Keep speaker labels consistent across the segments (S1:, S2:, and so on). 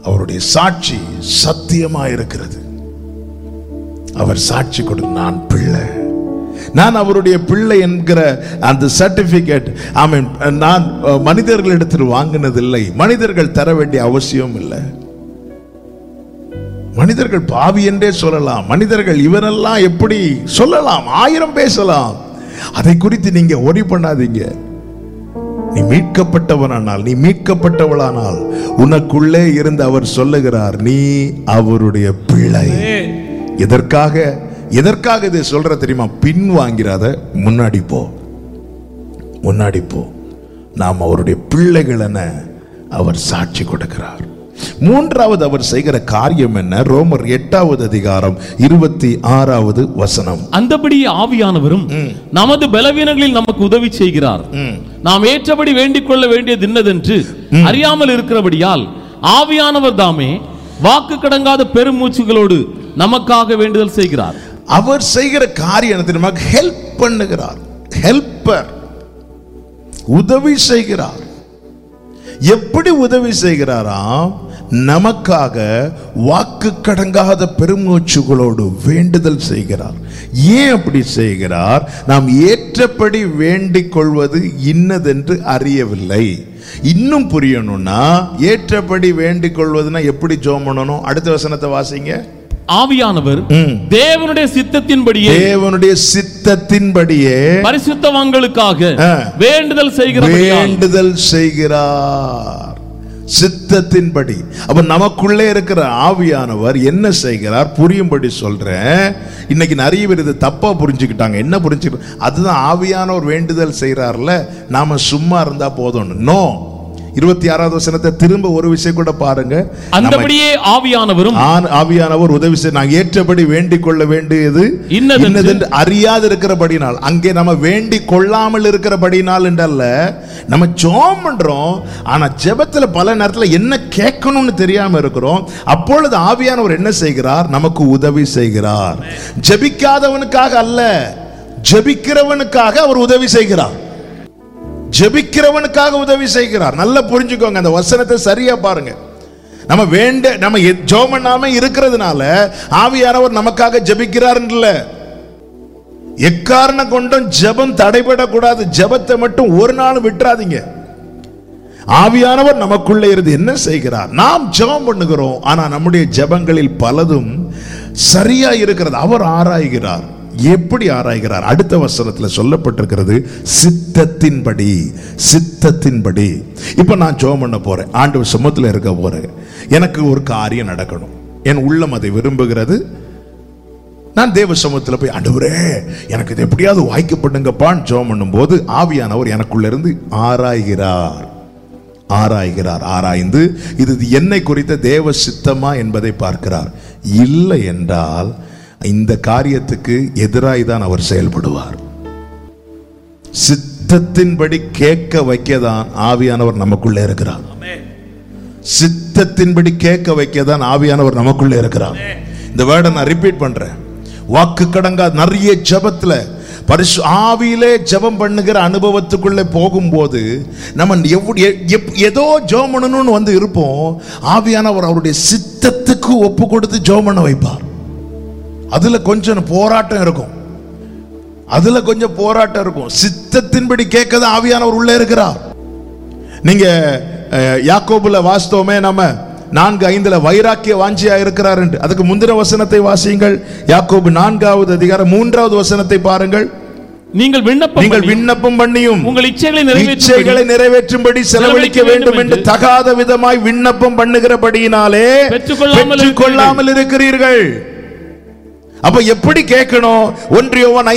S1: அவருடைய சாட்சி சத்தியமா இருக்கிறது. அவர் சாட்சி கொடு, நான் பிள்ளை, நான் அவருடைய பிள்ளை என்கிற அந்த சர்டிபிகேட் நான் மனிதர்களிடத்தில் வாங்கினதில்லை. மனிதர்கள் தர வேண்டிய அவசியம் இல்லை. மனிதர்கள் பாவி என்றே சொல்லலாம், மனிதர்கள் இவரெல்லாம் எப்படி சொல்லலாம், 1000 பேசலாம். அதை குறித்து நீங்க ஒரி பண்ணாதீங்க. நீ மீட்கப்பட்டவனானால், நீ மீட்கப்பட்டவளானால் உனக்குள்ளே இருந்து அவர் சொல்லுகிறார், நீ அவருடைய பிள்ளை. எதற்காக இதை சொல்ற தெரியுமா? பின் வாங்கிறாத, முன்னாடி போ, முன்னாடி போ. நாம் அவருடைய பிள்ளைகள் என அவர் சாட்சி கொடுக்கிறார். மூன்றாவது அவர் செய்கிற காரியம் என்ன? ரோமர் 8வது அதிகாரம் 26வது வசனம்.
S2: அந்தபடி ஆவியானவரும் நமது பலவீனங்களில் நமக்கு உதவி செய்கிறார். நாம் ஏற்றபடி வேண்டிக் கொள்ள வேண்டியது என்னதென்று அறியாமல் இருக்கிறபடியால் ஆவியானவர் தாமே வாக்கு கடங்காத பெருமூச்சுகளோடு நமக்காக வேண்டுதல் செய்கிறார்.
S1: அவர் செய்கிற காரியம் நமக்கு ஹெல்ப் பண்ணுகிறார். ஹெல்ப்பர், உதவி செய்கிறார். எப்படி உதவி செய்கிறாராம்? நமக்காக வாக்கு கடங்காத பெருமூச்சுகளோடு வேண்டுதல் செய்கிறார். ஏன் அப்படி செய்கிறார்? நாம் ஏற்றபடி வேண்டிக் கொள்வது இன்னதென்று அறியவில்லை. இன்னும் புரியணும்னா, ஏற்றபடி வேண்டிக் கொள்வதுன்னா எப்படி ஜெபம் பண்ணணும்? அடுத்த வசனத்தை வாசிங்க.
S2: ஆவியானவர் தேவனுடைய சித்தத்தின்படியே பரிசுத்தவான்களுக்காக வேண்டுதல் செய்கிறார். சித்தத்தின்படி. அப்ப நமக்குள்ளே இருக்கிற ஆவியானவர் என்ன செய்கிறார்? புரியும்படி சொல்றேன். இன்னைக்கு நிறைய பேர் இதை தப்பா புரிஞ்சுக்கிட்டாங்க. என்ன புரிஞ்சுக்கிட்டாங்க? அதுதான் ஆவியானவர் வேண்டுதல் செய்யறார்ல, நாம சும்மா இருந்தா போதும். நோ. 26வது வசனத்தை திரும்ப ஒரு விஷயம் கூட பாருங்க. அந்தபடியே
S1: ஆவியானவர் உதவி செய்ய, நான் ஏற்றபடி வேண்டிக் கொள்ள வேண்டியது இன்னதென்று அறியாது இருக்கிறபடினால். அங்கே நம்ம வேண்டிக் கொள்ளாமல் இருக்கிறபடினால் என்றல்ல, நம்ம ஜெபம் பண்றோம், ஆனா ஜெபத்துல பல நேரத்துல என்ன கேட்கணும்னு தெரியாம இருக்கிறோம். அப்பொழுது ஆவியானவர் என்ன செய்கிறார்? நமக்கு உதவி செய்கிறார். ஜெபிக்காதவனுக்காக அல்ல, ஜெபிக்கிறவனுக்காக அவர் உதவி செய்கிறார். ஜெபிக்கிறவனுக்காக உதவி செய்கிறார். நல்லா புரிஞ்சுக்கோங்க, அந்த வசனத்தை சரியா பாருங்க. நம்ம ஜெபம் பண்ணாம இருக்கிறதுனால ஆவியானவர் நமக்காக ஜெபிக்கிறார் இல்ல. எக்காரணம் கொண்டும் ஜெபம் தடைபடக்கூடாது. ஜெபத்தை மட்டும் ஒரு நாள் விட்டுறாதீங்க. ஆவியானவர் நமக்குள்ளே இருந்து என்ன செய்கிறார்? நாம் ஜெபம் பண்ணுகிறோம், ஆனா நம்முடைய ஜெபங்களில் பலதும் சரியா இருக்கிறது. அவர் ஆராய்கிறார். எப்படி ஆராய்கிறார்? அடுத்த வசனத்தில் சொல்லப்பட்டிருக்கிறது, சித்தத்தின்படி. சித்தத்தின்படி. இப்ப நான் ஜெபம் பண்ண போறேன், ஆண்டவர் சமூகத்தில் இருக்க போறேன். எனக்கு ஒரு காரியம் நடக்கணும், என் உள்ளம் அதை விரும்புகிறது. நான் தேவ சமூகத்தில் போய், ஆண்டவரே எனக்கு இது எப்படியாவது வாய்க்கப்படுங்கப்பான்னு ஜெபம் பண்ணும் போது ஆவியானவர் எனக்குள்ள இருந்து ஆராய்கிறார். ஆராய்ந்து இது என்னை குறித்த தேவ சித்தமா என்பதை பார்க்கிறார். இல்லை என்றால் இந்த காரியத்துக்கு எதிராய் தான் அவர் செயல்படுவார். சித்தத்தின்படி கேட்க வைக்கதான் ஆவியானவர் நமக்குள்ளே இருக்கிறார். சித்தத்தின்படி கேட்க வைக்கதான் ஆவியானவர் நமக்குள்ளே இருக்கிறார். இந்த வேர்டை நான் ரிப்பீட் பண்றேன். வாக்கு கடங்கா நிறைய ஜெபத்துல பரிசு ஆவியிலே ஜெபம் பண்ணுகிற அனுபவத்துக்குள்ளே போகும்போது நம்ம ஏதோ ஜெபம் பண்ணணும்னு வந்து இருப்போம். ஆவியானவர் அவருடைய சித்தத்துக்கு ஒப்பு கொடுத்து ஜெபம் பண்ண வைப்பார். அதுல கொஞ்சம் போராட்டம் இருக்கும். சித்தத்தின்படி கேட்கதான் ஆவியானவர் உள்ளே இருக்கிறார். நீங்க யாக்கோபுல வாஸ்தவமே நம்ம 4:5 வைராக்கிய வாஞ்சியா இருக்கிறார் என்று. அதுக்கு முந்தின வசனத்தை வாசியுங்கள். யாக்கோபு 4வது அதிகாரம் 3வது வசனத்தை பாருங்கள். நீங்கள் விண்ணப்பம் பண்ணியும் உங்கள் இச்சைகளை நிறைவேற்றும்படி செலவழிக்க வேண்டும் என்று தகாத விதமாய் விண்ணப்பம் பண்ணுகிறபடியினாலே பெற்றுக்கொள்ளாமல் இருக்கிறீர்கள். அப்ப எப்படி கேட்கணும்? 1 யோவான்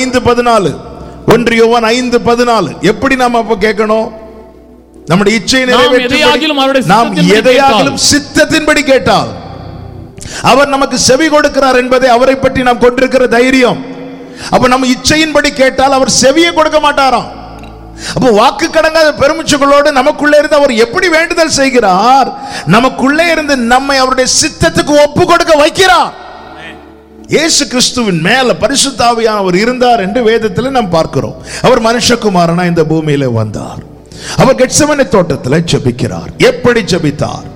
S1: 5:14 எப்படி நாம அப்ப கேட்கணும்? நம்முடைய இச்சையை நாம் எதையாகிலும் சித்தத்தின்படி கேட்டால் அவர் நமக்கு செவி கொடுக்கிறார் என்பதை அவரை பற்றி நாம் கொண்டிருக்கிற தைரியம். அப்ப நம்ம இச்சையின்படி கேட்டால் அவர் செவியை கொடுக்க மாட்டாராம். அப்ப வாக்கு கடங்காத பெருமிச்சுகளோடு நமக்குள்ளே இருந்து அவர் எப்படி வேண்டுதல் செய்கிறார்? நமக்குள்ளே இருந்து நம்மை அவருடைய சித்தத்துக்கு ஒப்பு கொடுக்க வைக்கிறார். இயேசு கிறிஸ்துவின் மேல பரிசுத்த ஆவியானவர் இருந்தார் என்று வேதத்தில் நாம் பார்க்கிறோம். அவர் மனுஷகுமாரனா இந்த பூமியில வந்தார். அவர் கெத்செமனே தோட்டத்தில் ஜெபிக்கிறார். எப்படி ஜெபித்தார்?